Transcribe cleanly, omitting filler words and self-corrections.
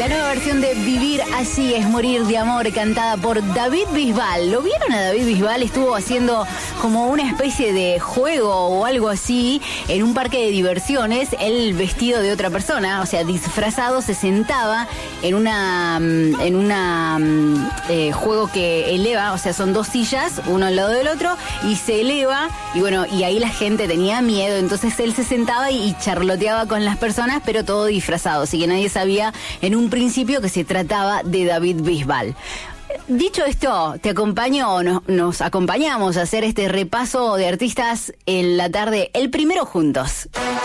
La nueva versión de Vivir Así es Morir de Amor, cantada por David Bisbal. ¿Lo vieron a David Bisbal? Estuvo haciendo como una especie de juego o algo así en un parque de diversiones. Él vestido de otra persona, o sea, disfrazado, se sentaba en una juego que eleva, o sea, son dos sillas, uno al lado del otro, y se eleva, y bueno, y ahí la gente tenía miedo, entonces él se sentaba y charloteaba con las personas, pero todo disfrazado, así que nadie sabía en un principio que se trataba de David Bisbal. Dicho esto, te acompaño, nos acompañamos a hacer este repaso de artistas en la tarde, el primero juntos.